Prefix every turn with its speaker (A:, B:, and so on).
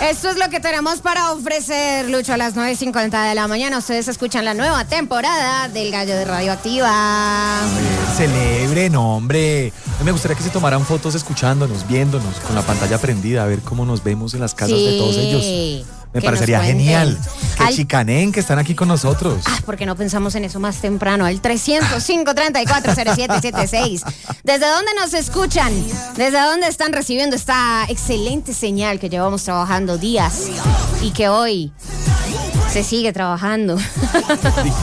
A: Esto es lo que tenemos para ofrecer, Lucho, a las 9:50 de la mañana. Ustedes escuchan la nueva temporada del Gallo de Radioactiva.
B: Celebren, hombre. A mí me gustaría que se tomaran fotos escuchándonos, viéndonos, con la pantalla prendida, a ver cómo nos vemos en las casas de todos ellos. Me parecería genial. Que chicaneen, que están aquí con nosotros.
A: ¿Por qué no pensamos en eso más temprano? Al 305-340776. ¿Desde dónde nos escuchan? ¿Desde dónde están recibiendo esta excelente señal que llevamos trabajando días y que hoy se sigue trabajando?